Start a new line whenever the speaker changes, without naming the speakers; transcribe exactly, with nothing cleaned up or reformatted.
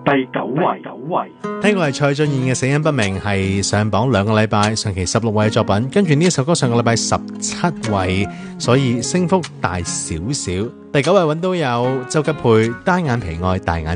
第九位，九位。
聽過係蔡俊彥嘅死因不明，係上榜兩個禮拜，上期十六位嘅作品，跟住呢一首歌上個禮拜十七位，所以升幅大少少。第九位揾到有周吉佩單眼皮愛大眼